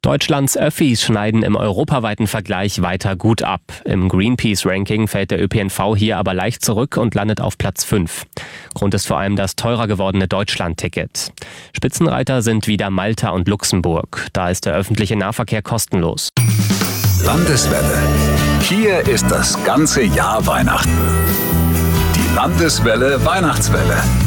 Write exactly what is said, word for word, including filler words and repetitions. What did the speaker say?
Deutschlands Öffis schneiden im europaweiten Vergleich weiter gut ab. Im Greenpeace-Ranking fällt der Ö P N V hier aber leicht zurück und landet auf Platz fünf. Grund ist vor allem das teurer gewordene Deutschland-Ticket. Spitzenreiter sind wieder Malta und Luxemburg. Da ist der öffentliche Nahverkehr kostenlos. Landeswelle. Hier ist das ganze Jahr Weihnachten. Die Landeswelle Weihnachtswelle.